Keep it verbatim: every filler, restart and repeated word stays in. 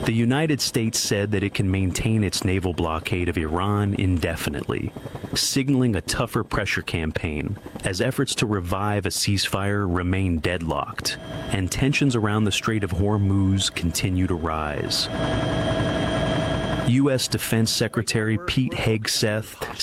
The United States said that it can maintain its naval blockade of Iran indefinitely, signaling a tougher pressure campaign as efforts to revive a ceasefire remain deadlocked, and tensions around the Strait of Hormuz continue to rise. U S Defense Secretary Pete Hegseth